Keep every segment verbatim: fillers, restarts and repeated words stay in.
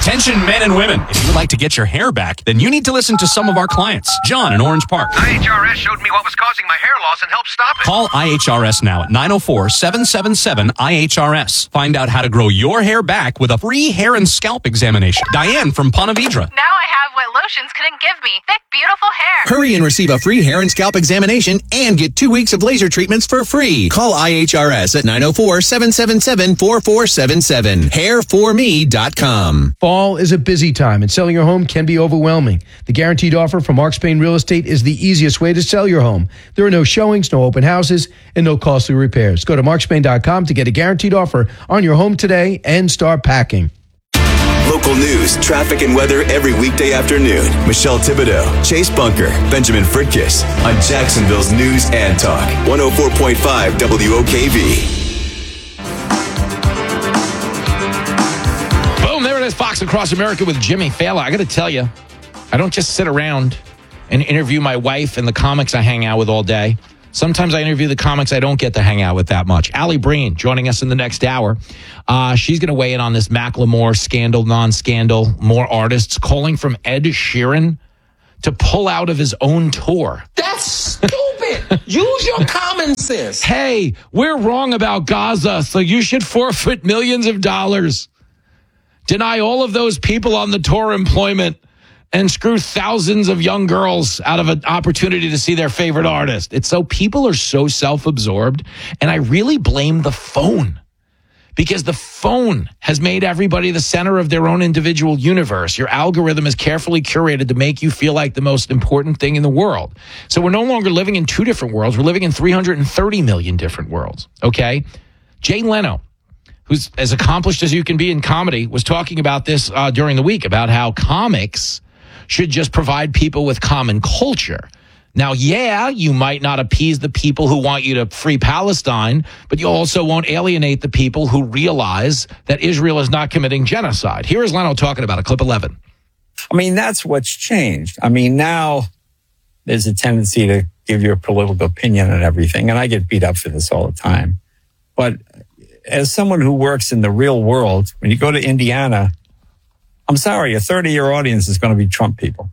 Attention men and women. If you'd like to get your hair back, then you need to listen to some of our clients. John in Orange Park. I H R S showed me what was causing my hair loss and helped stop it. Call I H R S now at nine oh four, seven seven seven, I H R S. Find out how to grow your hair back with a free hair and scalp examination. Diane from Ponte Vedra. Now I have what lotions couldn't give me. Thick, beautiful hair. Hurry and receive a free hair and scalp examination and get two weeks of laser treatments for free. Call I H R S at nine oh four, seven seven seven, four four seven seven. hair for me dot com. Fall is a busy time, and selling your home can be overwhelming. The guaranteed offer from Mark Spain Real Estate is the easiest way to sell your home. There are no showings, no open houses, and no costly repairs. Go to mark spain dot com to get a guaranteed offer on your home today and start packing. Local news, traffic, and weather every weekday afternoon. Michelle Thibodeau, Chase Bunker, Benjamin Fritkiss on Jacksonville's News and Talk. one oh four point five W O K V. Fox Across America with Jimmy Fallon. I got to tell you, I don't just sit around and interview my wife and the comics I hang out with all day. Sometimes I interview the comics I don't get to hang out with that much. Allie Breen joining us in the next hour. Uh, she's going to weigh in on this Macklemore scandal, non-scandal, more artists calling from Ed Sheeran to pull out of his own tour. That's stupid. Use your common sense. Hey, we're wrong about Gaza, so you should forfeit millions of dollars. Deny all of those people on the tour employment and screw thousands of young girls out of an opportunity to see their favorite artist. It's so people are so self-absorbed, and I really blame the phone because the phone has made everybody the center of their own individual universe. Your algorithm is carefully curated to make you feel like the most important thing in the world. So we're no longer living in two different worlds. We're living in three hundred thirty million different worlds, okay? Jay Leno, who's as accomplished as you can be in comedy, was talking about this uh, during the week, about how comics should just provide people with common culture. Now, yeah, you might not appease the people who want you to free Palestine, but you also won't alienate the people who realize that Israel is not committing genocide. Here is Leno talking about it, clip eleven. I mean, that's what's changed. I mean, now there's a tendency to give your political opinion and everything, and I get beat up for this all the time. But as someone who works in the real world, when you go to Indiana, I'm sorry, a third of your audience is going to be Trump people.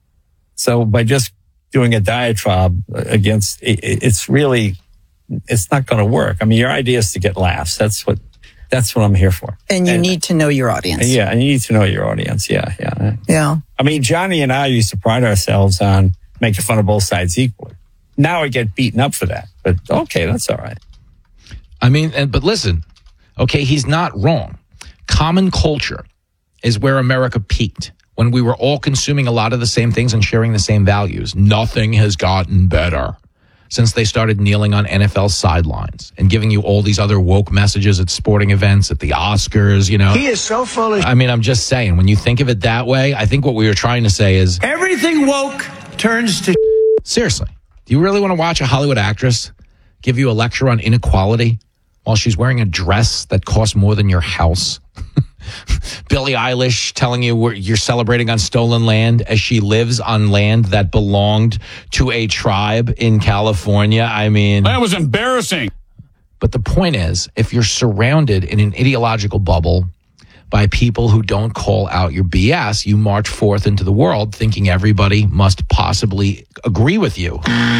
So by just doing a diatribe against, it's really, it's not going to work. I mean, your idea is to get laughs. That's what, that's what I'm here for. And you and, need to know your audience. Yeah, and you need to know your audience. Yeah, yeah. Yeah. I mean, Johnny and I used to pride ourselves on making fun of both sides equally. Now I get beaten up for that. But okay, that's all right. I mean, and, but listen, okay, he's not wrong. Common culture is where America peaked, when we were all consuming a lot of the same things and sharing the same values. Nothing has gotten better since they started kneeling on N F L sidelines and giving you all these other woke messages at sporting events, at the Oscars, you know. He is so foolish. I mean, I'm just saying, when you think of it that way, I think what we were trying to say is everything woke turns to seriously, do you really want to watch a Hollywood actress give you a lecture on inequality while she's wearing a dress that costs more than your house? Billie Eilish telling you you're celebrating on stolen land as she lives on land that belonged to a tribe in California. I mean, that was embarrassing. But the point is, if you're surrounded in an ideological bubble by people who don't call out your B S, you march forth into the world thinking everybody must possibly agree with you.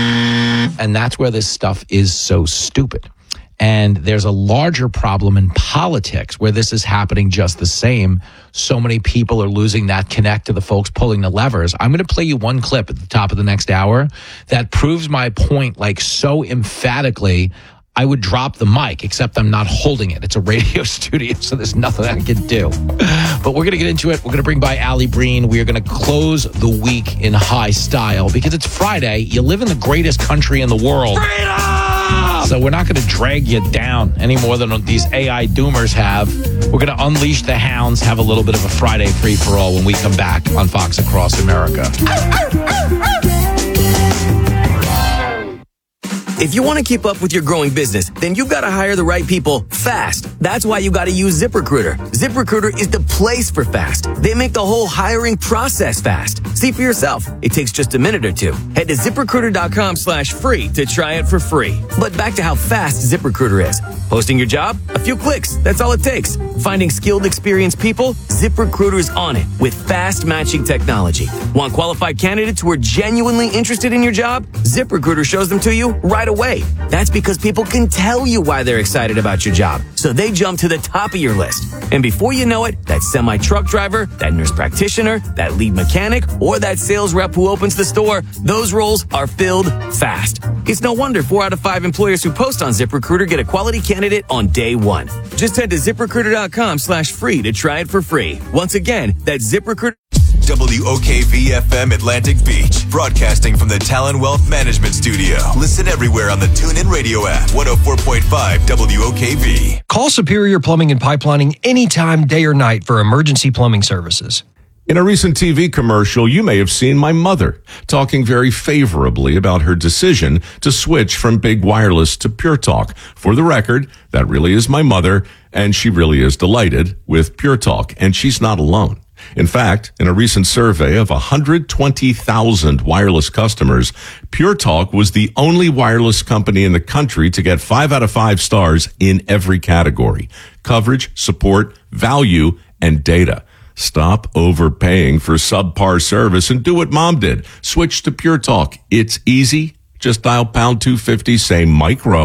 And that's where this stuff is so stupid. And there's a larger problem in politics where this is happening just the same. So many people are losing that connect to the folks pulling the levers. I'm going to play you one clip at the top of the next hour that proves my point like so emphatically. I would drop the mic, except I'm not holding it. It's a radio studio, so there's nothing I can do. But we're going to get into it. We're going to bring by Allie Breen. We are going to close the week in high style because it's Friday. You live in the greatest country in the world. Freedom! So we're not going to drag you down any more than these A I doomers have. We're going to unleash the hounds, have a little bit of a Friday free-for-all when we come back on Fox Across America. If you want to keep up with your growing business, then you've got to hire the right people fast. That's why you got to use ZipRecruiter. ZipRecruiter is the place for fast. They make the whole hiring process fast. See for yourself. It takes just a minute or two. Head to ZipRecruiter.com slash free to try it for free. But back to how fast ZipRecruiter is. Posting your job? A few clicks. That's all it takes. Finding skilled, experienced people? ZipRecruiter's on it with fast matching technology. Want qualified candidates who are genuinely interested in your job? ZipRecruiter shows them to you right away. That's because people can tell you why they're excited about your job, so they jump to the top of your list. And before you know it, that semi-truck driver, that nurse practitioner, that lead mechanic, or that sales rep who opens the store, those roles are filled fast. It's no wonder four out of five employers who post on ZipRecruiter get a quality candidate on day one. Just head to ZipRecruiter.com slash free to try it for free. Once again, that's ZipRecruiter. W O K V F M Atlantic Beach, broadcasting from the Talon Wealth Management Studio. Listen everywhere on the TuneIn Radio app. one oh four point five W O K V. Call Superior Plumbing and Pipelining anytime, day or night, for emergency plumbing services. In a recent T V commercial, you may have seen my mother talking very favorably about her decision to switch from Big Wireless to Pure Talk. For the record, that really is my mother, and she really is delighted with Pure Talk, and she's not alone. In fact, in a recent survey of one hundred twenty thousand wireless customers, Pure Talk was the only wireless company in the country to get five out of five stars in every category: coverage, support, value, and data. Stop overpaying for subpar service and do what Mom did. Switch to Pure Talk. It's easy. Just dial pound two fifty, say micro.